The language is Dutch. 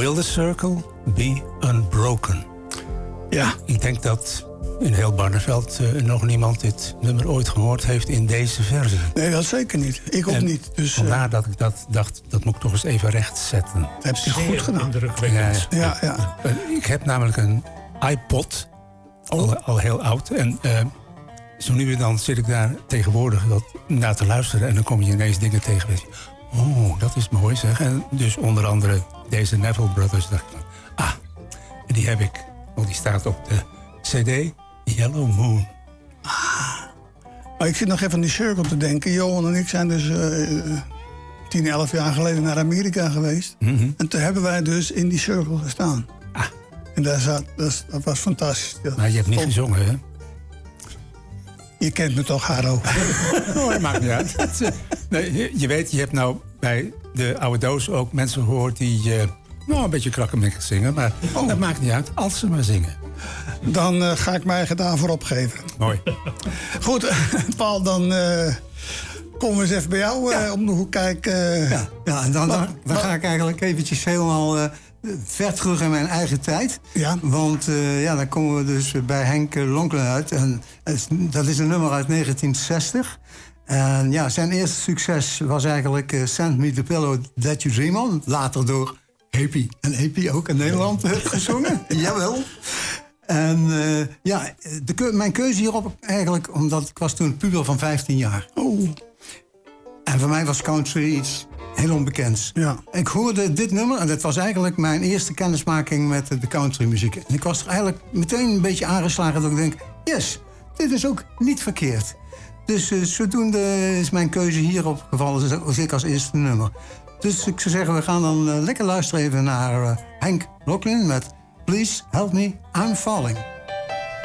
Will the Circle Be Unbroken? Ja. Ik denk dat in heel Barneveld nog niemand dit nummer ooit gehoord heeft in deze versie. Nee, dat zeker niet. Ik ook niet. Dus, vandaar dat ik dacht, dat moet ik toch eens even recht zetten. Dat heb je goed gedaan. Ja. Ik heb namelijk een iPod, al heel oud. En zo nu en dan zit ik daar tegenwoordig naar te luisteren. En dan kom je ineens dingen tegen. Oh, dat is mooi zeg. En dus onder andere deze Neville Brothers. Dacht ik, en die heb ik. Want die staat op de CD Yellow Moon. Maar ik zit nog even aan die circle te denken. Johan en ik zijn dus 10, 11 jaar geleden naar Amerika geweest. Mm-hmm. En toen hebben wij dus in die circle gestaan. En dat was fantastisch. Maar je hebt niet gezongen, hè? Je kent me toch, Haro? Dat maakt niet uit. Nee, je weet, je hebt nou bij de oude doos ook mensen gehoord die een beetje krakkemikkig zingen. Maar dat maakt niet uit, als ze maar zingen. Dan ga ik mij daarvoor opgeven. Mooi. Goed, Paul, dan komen we eens even bij jou om de hoek kijken. Ja, en dan ga ik eigenlijk eventjes helemaal ver terug in mijn eigen tijd. Ja. Want dan komen we dus bij Henk Loncklen uit. En dat is een nummer uit 1960. En ja, zijn eerste succes was eigenlijk Send Me the Pillow That You Dream On. Later door Happy en Happy ook in Nederland gezongen. Jawel. En mijn keuze hierop eigenlijk, omdat ik was toen puber van 15 jaar. Oh. En voor mij was country iets heel onbekends. Ja. Ik hoorde dit nummer en dat was eigenlijk mijn eerste kennismaking met de countrymuziek. En ik was er eigenlijk meteen een beetje aangeslagen dat ik denk, yes, dit is ook niet verkeerd. Dus zodoende is mijn keuze hierop gevallen, als ik als eerste nummer. Dus ik zou zeggen, we gaan dan lekker luisteren even naar Henk Loncklen met Please Help Me, I'm Falling.